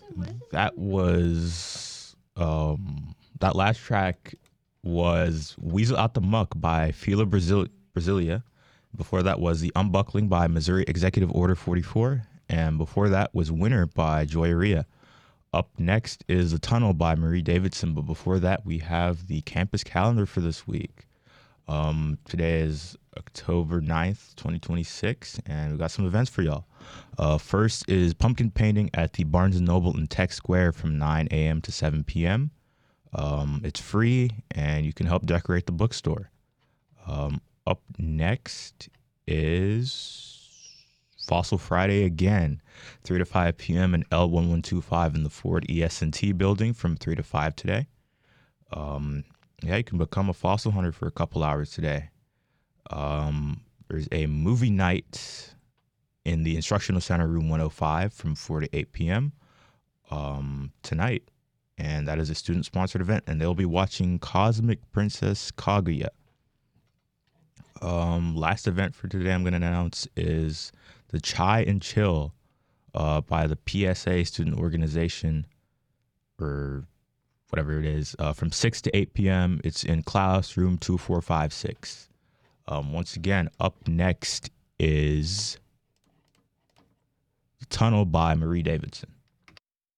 That was that last track was Weasel Out the Muck by Fila Brasilia. Before that was The Unbuckling by Missouri Executive Order 44. And before that was Winner by Joyeria. Up next is The Tunnel by Marie Davidson. But before that, we have the campus calendar for this week. Today is October 9th, 2026, and we got some events for y'all. First is pumpkin painting at the Barnes & Noble in Tech Square from 9 a.m. to 7 p.m. It's free, and you can help decorate the bookstore. Up next is Fossil Friday again, 3 to 5 p.m. in L1125 in the Ford ES&T building from 3 to 5 today. You can become a fossil hunter for a couple hours today. There's a movie night in the Instructional Center, room 105 from 4 to 8 p.m. Tonight. And that is a student-sponsored event, and they'll be watching Cosmic Princess Kaguya. Last event for today I'm going to announce is the Chai and Chill by the PSA student organization, or whatever it is, from 6 to 8 p.m. It's in classroom 2456. Once again, up next is The Tunnel by Marie Davidson.